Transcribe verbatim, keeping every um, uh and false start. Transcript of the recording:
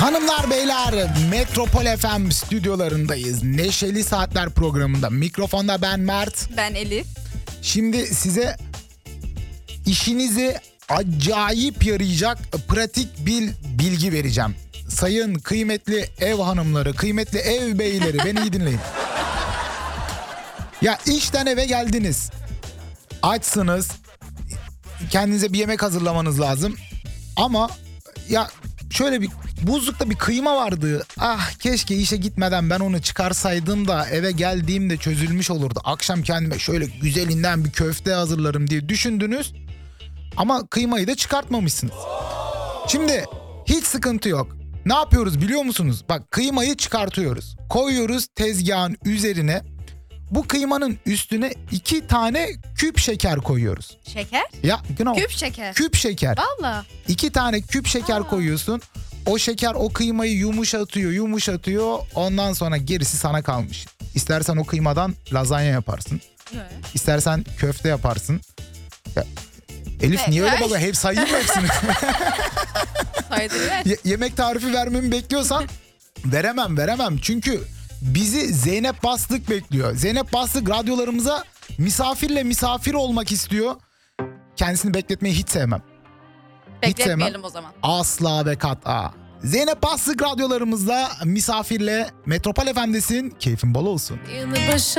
Hanımlar beyler, Metropol F M stüdyolarındayız. Neşeli Saatler programında. Mikrofonda ben Mert. Ben Elif. Şimdi size işinizi acayip yarayacak pratik bir bilgi vereceğim. Sayın kıymetli ev hanımları, kıymetli ev beyleri, beni iyi dinleyin. Ya işten eve geldiniz. Açsınız. Kendinize bir yemek hazırlamanız lazım. Ama ya şöyle bir buzlukta bir kıyma vardı. Ah keşke işe gitmeden ben onu çıkarsaydım da eve geldiğimde çözülmüş olurdu. Akşam kendime şöyle güzelinden bir köfte hazırlarım diye düşündünüz. Ama kıymayı da çıkartmamışsınız. Şimdi hiç sıkıntı yok. Ne yapıyoruz biliyor musunuz? Bak kıymayı çıkartıyoruz. Koyuyoruz tezgahın üzerine. Bu kıymanın üstüne iki tane küp şeker koyuyoruz. Şeker? Ya genau. Küp şeker. Küp şeker. Valla. İki tane küp şeker Aa. koyuyorsun. O şeker o kıymayı yumuşatıyor, yumuşatıyor. Ondan sonra gerisi sana kalmış. İstersen o kıymadan lazanya yaparsın. Evet. İstersen köfte yaparsın. Ya, Elif Evet. niye öyle baba? Hep sayayım mı hepsini? Saydır ver. Ye- yemek tarifi vermemi bekliyorsan veremem, veremem. Çünkü bizi Zeynep Bastık bekliyor. Zeynep Bastık radyolarımıza misafirle misafir olmak istiyor. Kendisini bekletmeyi hiç sevmem. Hiç sevmem. Bekletmeyelim o zaman. Asla ve kat'a. Zeynep Bastık radyolarımızda misafirle Metropol F M'desin. Keyfin bol olsun. Yılbaşı